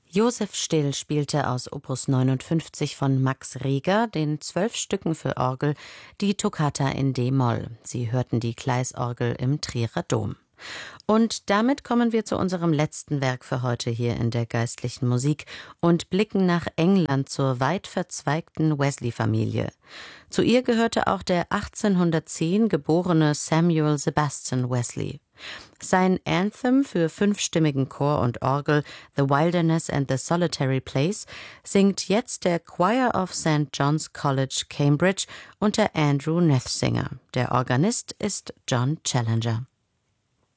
Josef Still spielte aus Opus 59 von Max Reger den 12 Stücken für Orgel die Toccata in d-Moll. Sie hörten die Gleisorgel im Trierer Dom. Und damit kommen wir zu unserem letzten Werk für heute hier in der geistlichen Musik und blicken nach England zur weit verzweigten Wesley-Familie. Zu ihr gehörte auch der 1810 geborene Samuel Sebastian Wesley. Sein Anthem für 5-stimmigen Chor und Orgel The Wilderness and the Solitary Place singt jetzt der Choir of St. John's College, Cambridge unter Andrew Nethsinger. Der Organist ist John Challenger.